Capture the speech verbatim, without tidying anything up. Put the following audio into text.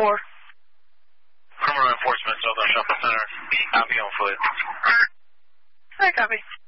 four. Criminal enforcement, Southern Shopping Center. Copy on foot. Hi, copy.